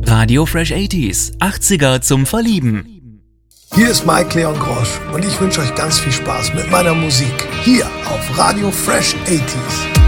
Radio Fresh 80s, 80er zum Verlieben. Hier ist Mike Leon Grosch und ich wünsche euch ganz viel Spaß mit meiner Musik hier auf Radio Fresh 80s.